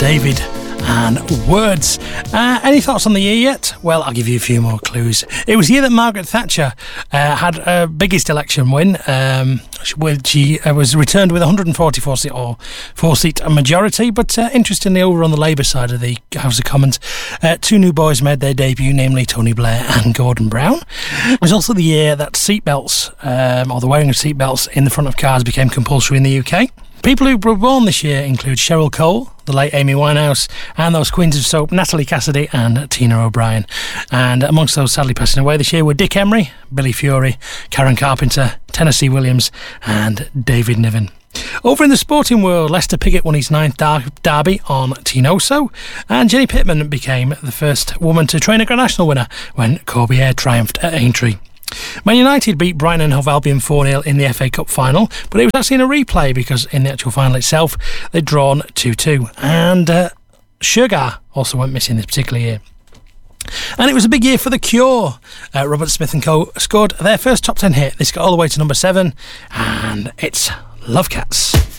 David and Words. Any thoughts on the year yet? Well, I'll give you a few more clues. It was the year that Margaret Thatcher had her biggest election win. She was returned with 144 seat or 4-seat majority, but interestingly, over on the Labour side of the House of Commons, two new boys made their debut, namely Tony Blair and Gordon Brown. It was also the year that seatbelts, or the wearing of seatbelts in the front of cars, became compulsory in the UK. People who were born this year include Cheryl Cole, the late Amy Winehouse, and those queens of soap, Natalie Cassidy and Tina O'Brien. And amongst those sadly passing away this year were Dick Emery, Billy Fury, Karen Carpenter, Tennessee Williams and David Niven. Over in the sporting world, Lester Piggott won his 9th derby on Tinoso, and Jenny Pittman became the first woman to train a Grand National winner when Corbière triumphed at Aintree. Man United beat Brighton and Hove Albion 4-0 in the FA Cup final, but it was actually in a replay because in the actual final itself they'd drawn 2-2, and Sugar also went missing this particular year. And it was a big year for The Cure. Robert Smith & Co scored their first top 10 hit. This got all the way to number 7, and it's Love Cats.